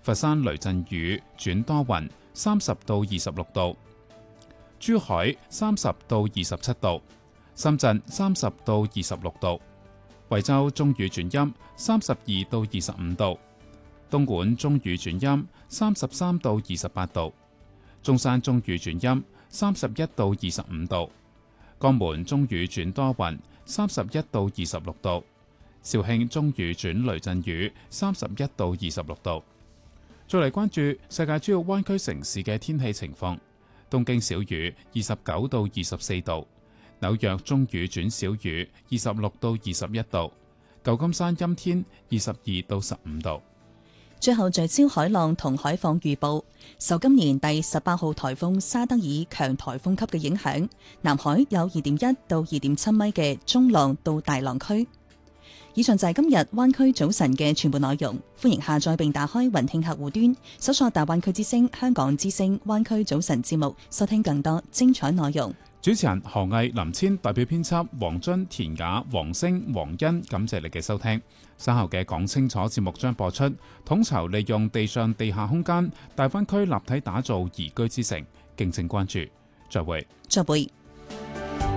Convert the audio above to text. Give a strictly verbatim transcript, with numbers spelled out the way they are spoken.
佛山雷陣雨轉多雲，三十到二十六度；珠海三十到二十七度；深圳三十到二十六度；惠州中雨轉陰，三十二到二十五度；東莞中雨轉陰，三十三到二十八度；中山中雨轉陰，三十一到二十五度；江門中雨轉多雲，三十一到二十六度；肇慶中雨轉雷陣雨，三十一到二十六度。再嚟關注世界主要灣區城市嘅天氣情況：東京小雨，二十九到二十四度；紐約中雨轉小雨，二十六到二十一度；舊金山陰天，二十二到十五度。 最後聚焦海浪同海況預報，受今年第十八號颱風沙德爾強颱風級嘅影響，南海有二點一到二點七米嘅中浪到大浪區。以上就係今日灣區早晨嘅全部內容，歡迎下載並打開雲聽客戶端，搜索大灣區之聲、香港之聲灣區早晨節目，收聽更多精彩內容。 主持人何毅、林千，代表編輯黃津、田雅、黃星、黃欣，感謝你嘅收聽。稍後嘅講清楚節目將播出，統籌利用地上地下空間，大灣區立體打造宜居之城，敬請關注。再會。 再會。